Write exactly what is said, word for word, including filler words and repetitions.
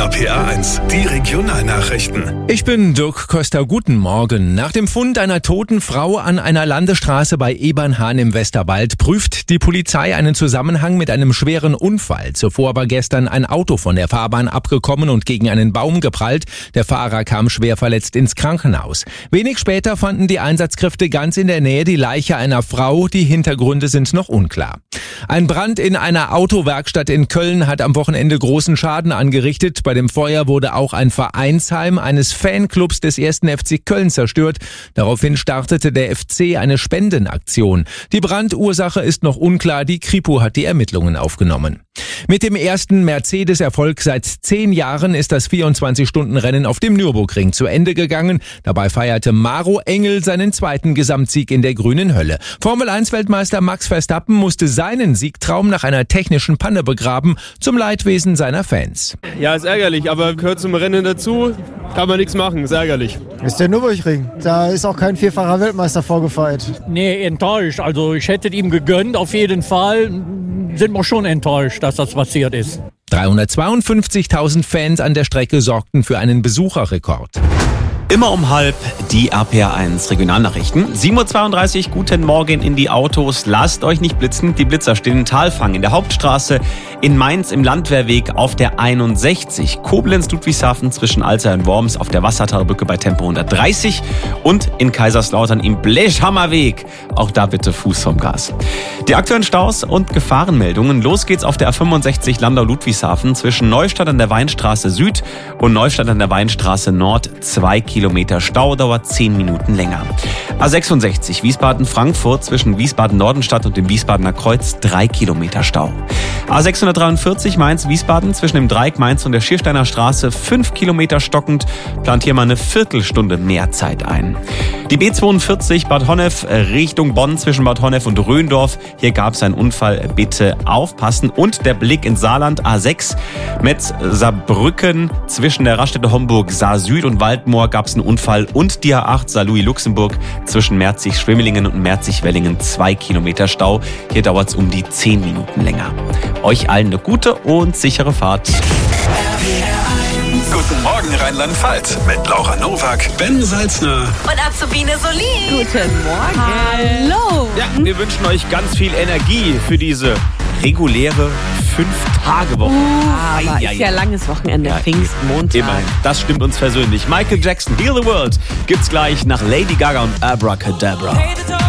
R P R eins, die Regionalnachrichten. Ich bin Dirk Köster, guten Morgen. Nach dem Fund einer toten Frau an einer Landesstraße bei Ebernhahn im Westerwald prüft die Polizei einen Zusammenhang mit einem schweren Unfall. Zuvor war gestern ein Auto von der Fahrbahn abgekommen und gegen einen Baum geprallt. Der Fahrer kam schwer verletzt ins Krankenhaus. Wenig später fanden die Einsatzkräfte ganz in der Nähe die Leiche einer Frau. Die Hintergründe sind noch unklar. Ein Brand in einer Autowerkstatt in Köln hat am Wochenende großen Schaden angerichtet. Bei dem Feuer wurde auch ein Vereinsheim eines Fanclubs des ersten F C Köln zerstört. Daraufhin startete der F C eine Spendenaktion. Die Brandursache ist noch unklar. Die Kripo hat die Ermittlungen aufgenommen. Mit dem ersten Mercedes-Erfolg seit zehn Jahren ist das vierundzwanzig-Stunden-Rennen auf dem Nürburgring zu Ende gegangen. Dabei feierte Maro Engel seinen zweiten Gesamtsieg in der grünen Hölle. Formel eins Weltmeister Max Verstappen musste seinen Siegtraum nach einer technischen Panne begraben, zum Leidwesen seiner Fans. Ja, ist ärgerlich, aber gehört zum Rennen dazu. Kann man nichts machen, ist ärgerlich. Das ist der Nürburgring. Da ist auch kein vierfacher Weltmeister vorgefeiert. Nee, enttäuscht. Also ich hätte ihm gegönnt, auf jeden Fall. Sind wir schon enttäuscht, dass das passiert ist. dreihundertzweiundfünfzigtausend Fans an der Strecke sorgten für einen Besucherrekord. Immer um halb die R P R eins Regionalnachrichten. sieben Uhr zweiunddreißig, guten Morgen in die Autos. Lasst euch nicht blitzen, die Blitzer stehen in Talfang, in der Hauptstraße, in Mainz im Landwehrweg auf der einundsechzig, Koblenz-Ludwigshafen zwischen Alzey und Worms auf der Wassertalbrücke bei Tempo hundertdreißig und in Kaiserslautern im Blechhammerweg. Auch da bitte Fuß vom Gas. Die aktuellen Staus und Gefahrenmeldungen. Los geht's auf der A fünfundsechzig Landau-Ludwigshafen zwischen Neustadt an der Weinstraße Süd und Neustadt an der Weinstraße Nord. Zwei Kilometer Stau, dauert zehn Minuten länger. A sechsundsechzig Wiesbaden-Frankfurt zwischen Wiesbaden-Nordenstadt und dem Wiesbadener Kreuz. Drei Kilometer Stau. A sechshundertdreiundvierzig Mainz-Wiesbaden zwischen dem Dreieck Mainz und der Schiersteiner Straße. Fünf Kilometer stockend. Plant hier mal eine Viertelstunde mehr Zeit ein. Die B zweiundvierzig Bad Honnef Richtung Bonn zwischen Bad Honnef und Röndorf. Hier gab es einen Unfall. Bitte aufpassen. Und der Blick ins Saarland. A sechs Metz-Saarbrücken zwischen der Raststätte Homburg-Saar-Süd und Waldmoor gab es einen Unfall. Und die A acht Saarlouis-Luxemburg zwischen Merzig-Schwimmelingen und Merzig-Wellingen. Zwei Kilometer Stau. Hier dauert es um die zehn Minuten länger. Euch allen eine gute und sichere Fahrt. Guten Morgen Rheinland-Pfalz mit Laura Nowak, Ben Salzner und Azubine Solin. Guten Morgen. Hallo. Ja, wir wünschen euch ganz viel Energie für diese reguläre Fünf-Tage-Woche. Uh, aber ist ja langes Wochenende, ja, Pfingstmontag. Immerhin, das stimmt uns persönlich. Michael Jackson, Heal the World, gibt's gleich nach Lady Gaga und Abracadabra.